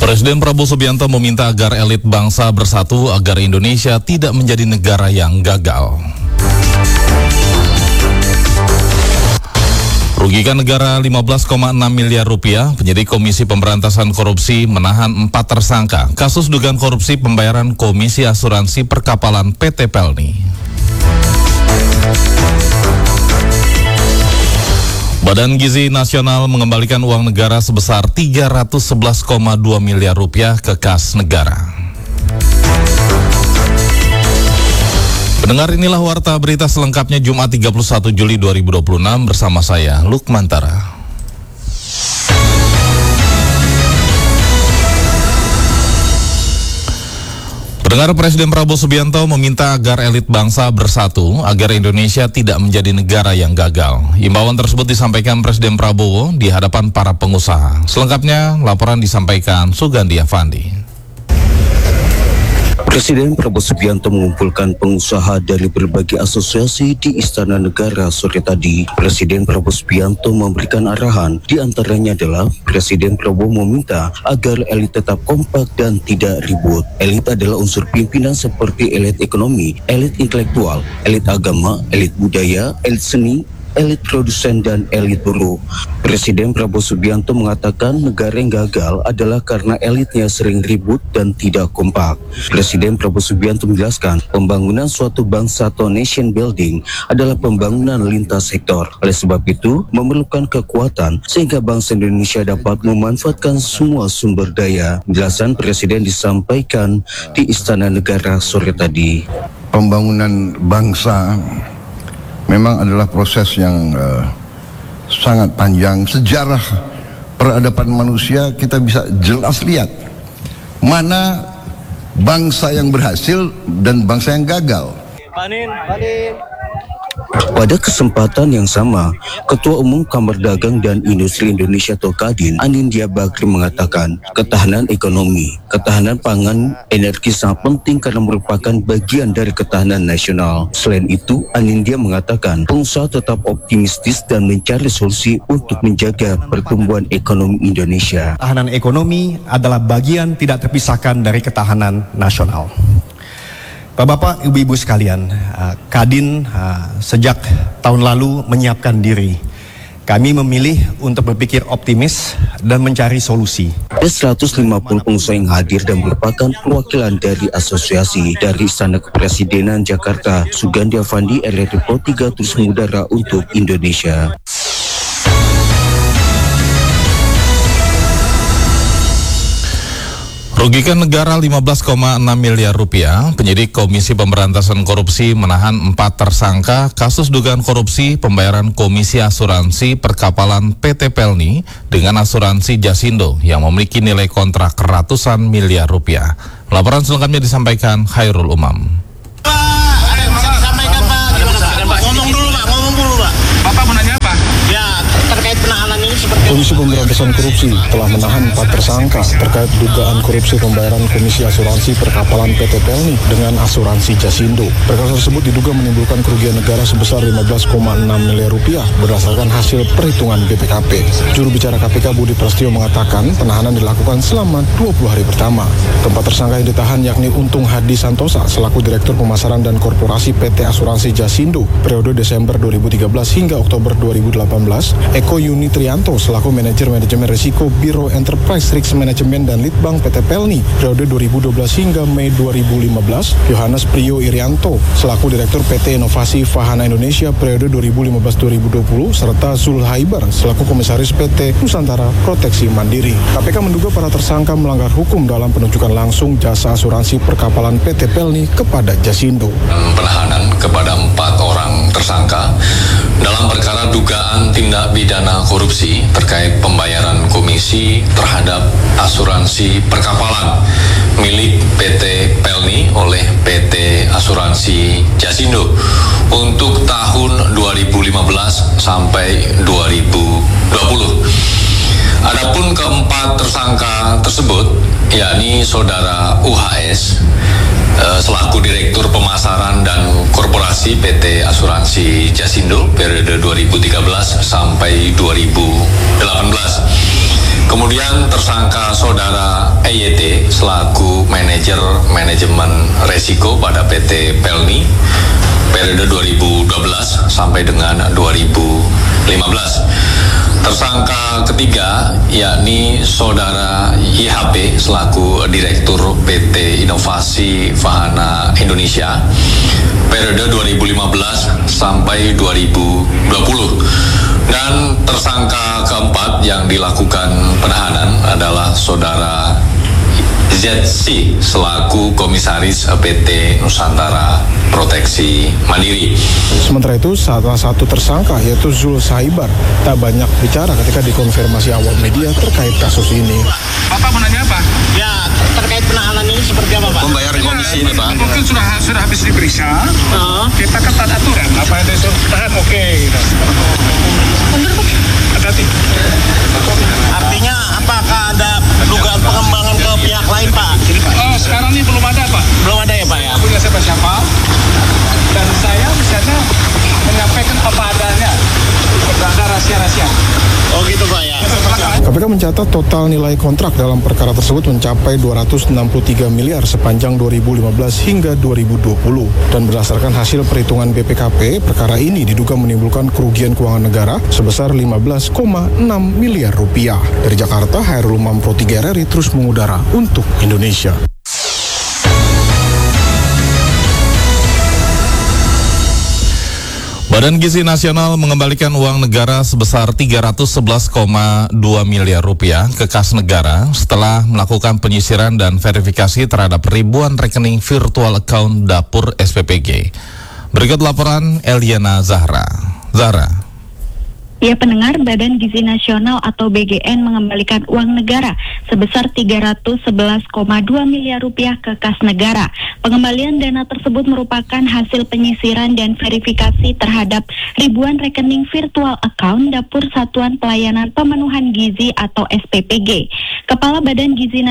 Presiden Prabowo Subianto meminta agar elit bangsa bersatu agar Indonesia tidak menjadi negara yang gagal. Rugikan negara 15,6 miliar rupiah, penyidik Komisi Pemberantasan Korupsi menahan 4 tersangka kasus dugaan korupsi pembayaran Komisi Asuransi Perkapalan PT Pelni. Badan Gizi Nasional mengembalikan uang negara sebesar 311,2 miliar rupiah ke kas negara. Pendengar, inilah warta berita selengkapnya Jumat 31 Juli 2026 bersama saya, Lukmantara. Pendengar, Presiden Prabowo Subianto meminta agar elit bangsa bersatu agar Indonesia tidak menjadi negara yang gagal. Imbauan tersebut disampaikan Presiden Prabowo di hadapan para pengusaha. Selengkapnya laporan disampaikan Sugandi Afandi. Presiden Prabowo Subianto mengumpulkan pengusaha dari berbagai asosiasi di Istana Negara sore tadi. Presiden Prabowo Subianto memberikan arahan, di antaranya adalah Presiden Prabowo meminta agar elit tetap kompak dan tidak ribut. Elit adalah unsur pimpinan seperti elit ekonomi, elit intelektual, elit agama, elit budaya, elit seni, elit produsen dan elit buruh. Presiden Prabowo Subianto mengatakan negara yang gagal adalah karena elitnya sering ribut dan tidak kompak. Presiden Prabowo Subianto menjelaskan pembangunan suatu bangsa atau nation building adalah pembangunan lintas sektor. Oleh sebab itu memerlukan kekuatan sehingga bangsa Indonesia dapat memanfaatkan semua sumber daya. Penjelasan Presiden disampaikan di Istana Negara sore tadi. Pembangunan bangsa memang adalah proses yang sangat panjang. Sejarah peradaban manusia kita bisa jelas lihat mana bangsa yang berhasil dan bangsa yang gagal. Panin. Pada kesempatan yang sama, Ketua Umum Kamar Dagang dan Industri Indonesia atau Kadin, Anindya Bakri mengatakan, ketahanan ekonomi, ketahanan pangan, energi sangat penting karena merupakan bagian dari ketahanan nasional. Selain itu, Anindya mengatakan, pengusaha tetap optimistis dan mencari solusi untuk menjaga pertumbuhan ekonomi Indonesia. Ketahanan ekonomi adalah bagian tidak terpisahkan dari ketahanan nasional. Bapak-bapak, ibu-ibu sekalian, Kadin sejak tahun lalu menyiapkan diri. Kami memilih untuk berpikir optimis dan mencari solusi. Ada 150 pengusaha yang hadir dan merupakan perwakilan dari asosiasi. Dari Istana Kepresidenan Jakarta, Sugandi Afandi, RRI 3 terus mengudara untuk Indonesia. Rugikan negara 15,6 miliar rupiah, penyidik Komisi Pemberantasan Korupsi menahan 4 tersangka kasus dugaan korupsi pembayaran Komisi Asuransi Perkapalan PT Pelni dengan asuransi Jasindo yang memiliki nilai kontrak ratusan miliar rupiah. Laporan selengkapnya disampaikan Khairul Umam. Komisi Pemberantasan Korupsi telah menahan 4 tersangka terkait dugaan korupsi pembayaran Komisi Asuransi Perkapalan PT Pelni dengan asuransi Jasindo. Perkara tersebut diduga menimbulkan kerugian negara sebesar 15,6 miliar rupiah berdasarkan hasil perhitungan BPKP. Juru bicara KPK Budi Prasetyo mengatakan penahanan dilakukan selama 20 hari pertama. Keempat tersangka yang ditahan yakni Untung Hadi Santosa selaku Direktur Pemasaran dan Korporasi PT Asuransi Jasindo periode Desember 2013 hingga Oktober 2018, Eko Yuni Trianto selaku Manajer Manajemen Risiko Biro Enterprise Risk Management dan Litbang PT Pelni periode 2012 hingga Mei 2015, Yohanes Priyo Irianto selaku Direktur PT Inovasi Fahana Indonesia periode 2015-2020, serta Zul Haibar selaku Komisaris PT Nusantara Proteksi Mandiri. KPK menduga para tersangka melanggar hukum dalam penunjukan langsung jasa asuransi perkapalan PT Pelni kepada Jasindo. Penahanan kepada 4 orang tersangka dalam perkara dugaan tindak pidana korupsi terkait pembayaran komisi terhadap asuransi perkapalan milik PT Pelni oleh PT Asuransi Jasindo untuk tahun 2015 sampai 2020. Adapun keempat tersangka tersebut yakni saudara UHS selaku Direktur Pemasaran dan Korporasi PT Asuransi Jasindo periode 2013 sampai 2018. Kemudian tersangka saudara EYT selaku manajer manajemen resiko pada PT Pelni periode 2012 sampai dengan 2015. Tersangka ketiga yakni saudara IHP selaku Direktur PT Inovasi Vahana Indonesia periode 2015 sampai 2020. Dan tersangka keempat yang dilakukan penahanan adalah saudara ZC selaku Komisaris PT Nusantara Proteksi Mandiri. Sementara itu, salah satu tersangka yaitu Zul Saibar tak banyak bicara ketika dikonfirmasi awak media terkait kasus ini. Bapak mau nanya apa? Ya, terkait penahanan ini seperti apa, Pak? Pembayaran komisi ini, Pak. Mungkin sudah habis diperiksa. Kita ketat aturan. Apa yang disuruh tahan oke. Hati-hati. Artinya apakah ada dugaan pengembangan ke pihak lain, Pak? Oh, sekarang ini belum ada, Pak. Belum ada ya, Pak ya? Punya siapa-siapa. Dan saya misalnya menyampaikan apa adanya. Tidak ada rahasia-rahasia. Oh gitu, Pak ya? KPK mencatat total nilai kontrak dalam perkara tersebut mencapai 263 miliar sepanjang 2015 hingga 2020. Dan berdasarkan hasil perhitungan BPKP, perkara ini diduga menimbulkan kerugian keuangan negara sebesar 15,6 miliar rupiah. Dari Jakarta, Hairul Umam Pro 3 RRI terus mengudara untuk Indonesia. Badan Gizi Nasional mengembalikan uang negara sebesar 311,2 miliar rupiah ke kas negara setelah melakukan penyisiran dan verifikasi terhadap ribuan rekening virtual account dapur SPPG. Berikut laporan Eliana Zahra. Ya pendengar, Badan Gizi Nasional atau BGN mengembalikan uang negara sebesar 311,2 miliar rupiah ke kas negara. Pengembalian dana tersebut merupakan hasil penyisiran dan verifikasi terhadap ribuan rekening virtual account Dapur Satuan Pelayanan Pemenuhan Gizi atau SPPG. Kepala Badan Gizi